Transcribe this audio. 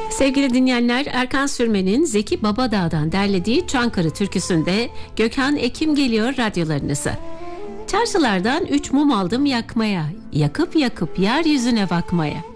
Sevgili dinleyenler, Erkan Sürmen'in Zeki Babadağ'dan derlediği Çankırı türküsünde Gökhan Ekim geliyor radyolarınıza. Çarşılardan 3 mum aldım yakmaya, yakıp yakıp yeryüzüne bakmaya.